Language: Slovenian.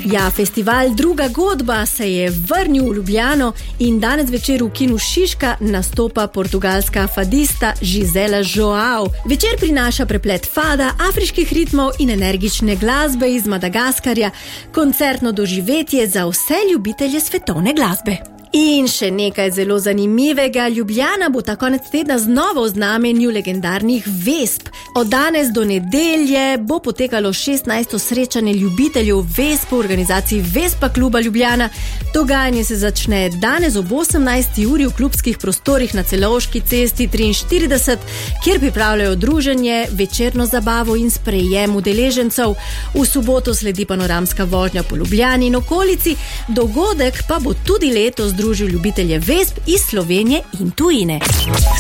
Ja, festival Druga godba se je vrnil v Ljubljano in danes večer v kinu Šiška nastopa portugalska fadista Gisela Joao. Večer prinaša preplet fada, afriških ritmov in energične glasbe iz Madagaskarja, koncertno doživetje za vse ljubitelje svetovne glasbe. In še nekaj zelo zanimivega, Ljubljana bo ta konec tedna znova v znamenju legendarnih Vesp. Od danes do nedelje bo potekalo 16. srečanje ljubiteljev Vesp v organizaciji Vespa kluba Ljubljana. Dogajanje se začne danes ob 18. uri v klubskih prostorih na Celovški cesti 43, kjer pripravljajo druženje, večerno zabavo in sprejem udeležencev. V soboto sledi panoramska vožnja po Ljubljani in okolici, dogodek pa bo tudi letos združil ljubitelje Vesp iz Slovenije in tujine.